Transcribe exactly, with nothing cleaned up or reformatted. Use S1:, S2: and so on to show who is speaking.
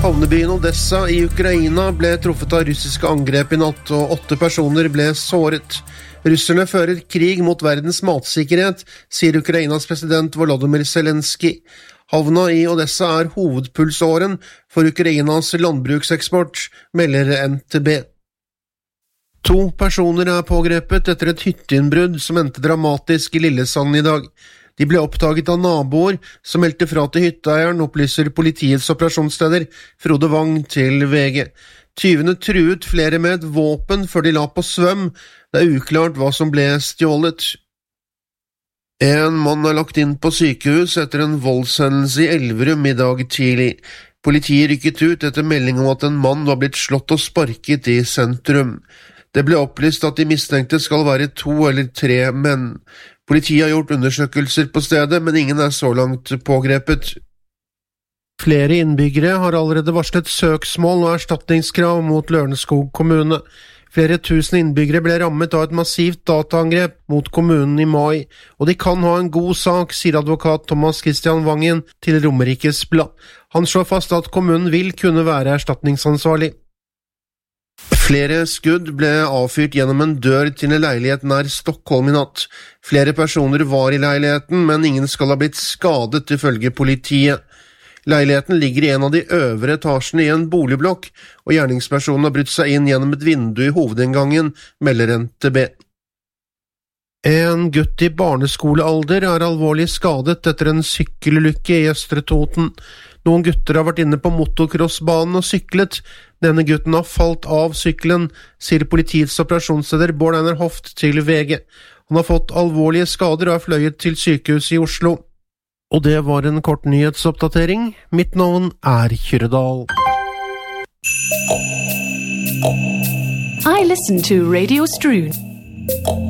S1: Havnebyen Odessa i Ukraina ble truffet av russiske angrep i natt, og åtte personer ble såret. Russerne fører krig mot verdens matsikkerhet, sier Ukrainas president Volodymyr Zelensky. Havna i Odessa er hovedpulsåren for Ukrainas landbrukseksport, melder N T B. To personer er pågrepet etter et hytteinnbrudd som endte dramatisk i Lillesand i dag. De ble oppdaget av naboer som meldte fra til hytteeieren, opplyser politiets operasjonsleder Frode Wang til V G. Tyvene truet flere med et våpen før de la på svøm. Det er uklart hva som ble stjålet. En mann er lagt inn på sykehus etter en voldshendelse i Elverum i dag tidlig. Politiet rykket ut etter melding om at en mann var blitt slått og sparket i sentrum. Det ble opplyst at de mistenkte skal være to eller tre menn. Politiet har gjort undersøkelser på stedet, men ingen er så langt pågrepet. Flere innbyggere har allerede varslet søksmål og erstatningskrav mot Lørenskog kommune. Flere tusen innbyggere ble rammet av et massivt dataangrep mot kommunen i mai, og de kan ha en god sak, sier advokat Thomas Christian Wangen til Romerikes Blad. Han slår fast at kommunen vil kunne være erstatningsansvarlig. Flere skudd ble avfyrt gjennom en dør til en leilighet nær Stockholm i natt. Flere personer var i leiligheten, men ingen skal ha blitt skadet ifølge politiet. Leiligheten ligger i en av de øvre etasjene i en boligblokk, og gjerningspersonen har brutt seg inn gjennom et vindu i hovedinngangen, melder N T B. En gutt i barneskolealder er alvorlig skadet etter en sykkelulykke i Østre Toten. Noen gutter har vært inne på motocrossbanen og syklet. Denne gutten har falt av sykkelen, sier politiets operasjonsleder Bård Einar Hoft til V G. Han har fått alvorlige skader og er fløyet til sykehus i Oslo. Og det var en kort nyhetsoppdatering. Mitt navn er Kyrredal.
S2: I listen to Radio Strun.